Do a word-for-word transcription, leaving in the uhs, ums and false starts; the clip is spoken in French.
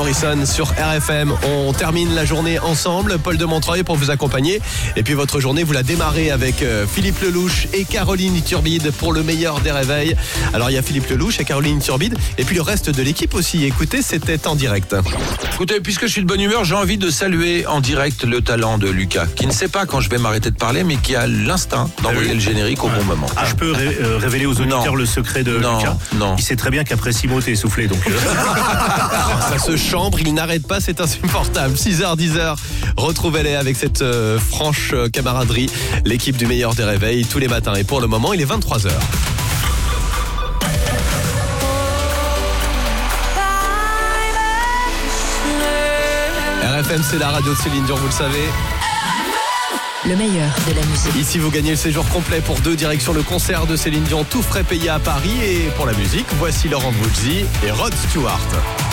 Morrison sur R F M. On termine la journée ensemble, Paul de Montreuil pour vous accompagner. Et puis votre journée, vous la démarrez avec Philippe Lelouch et Caroline Turbide pour le meilleur des réveils. Alors il y a Philippe Lelouch et Caroline Turbide et puis le reste de l'équipe aussi. Écoutez, c'était en direct. Écoutez, puisque je suis de bonne humeur, j'ai envie de saluer en direct le talent de Lucas, qui ne sait pas quand je vais m'arrêter de parler, mais qui a l'instinct d'envoyer ah oui. le générique au bon moment. Ah, je peux ré- euh, révéler aux auditeurs non. le secret de non, Lucas. Non. Il sait très bien qu'après six mots, t'es essoufflé. Donc euh... ça se chambre, il n'arrête pas, c'est insupportable. six heures, dix heures, retrouvez-les avec cette euh, franche euh, camaraderie. L'équipe du meilleur des réveils tous les matins. Et pour le moment, il est vingt-trois heures. R F M, c'est la radio de Céline Dion, vous le savez. Le meilleur de la musique. Ici, vous gagnez le séjour complet pour deux direction le concert de Céline Dion, tout frais payé à Paris. Et pour la musique, voici Laurent Voulzy et Rod Stewart.